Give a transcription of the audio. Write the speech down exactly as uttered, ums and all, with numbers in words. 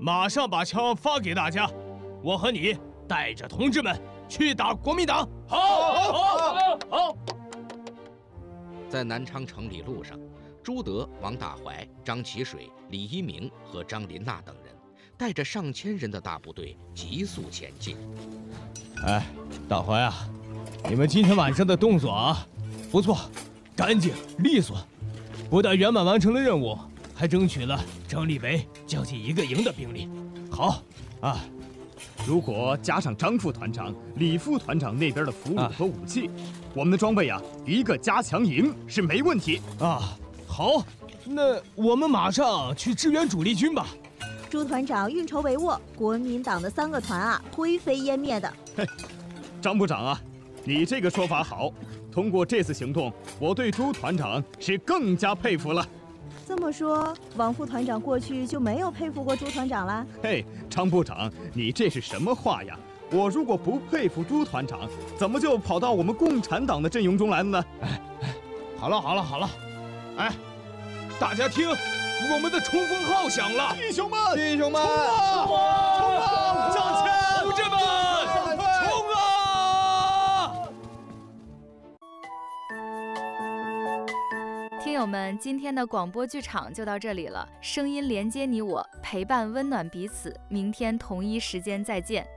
马上把枪发给大家，我和你带着同志们去打国民党。 好，好，好，好。 在南昌城里路上，朱德、王大怀、张其水、李一鸣和张林娜等人带着上千人的大部队急速前进。 哎，大怀啊，你们今天晚上的动作啊，不错，干净利索，不但圆满完成了任务，还争取了张立维将近一个营的兵力。好啊！ 如果加上张副团长、李副团长那边的俘虏和武器，啊、我们的装备啊，一个加强营是没问题啊。好，那我们马上去支援主力军吧。 朱团长运筹帷幄，国民党的三个团啊，灰飞烟灭的。 嘿，张部长啊，你这个说法好。通过这次行动，我对朱团长是更加佩服了。 这么说，王副团长过去就没有佩服过朱团长啦？ 嘿，张部长，你这是什么话呀？我如果不佩服朱团长，怎么就跑到我们共产党的阵营中来了呢？ 哎哎，好了好了好了，哎，大家听，我们的冲锋号响了！ 弟兄们， 弟兄们， 冲啊！冲啊！向前！ 同志们，冲啊！ 听友们，今天的广播剧场就到这里了，声音连接你我，陪伴温暖彼此，明天同一时间再见。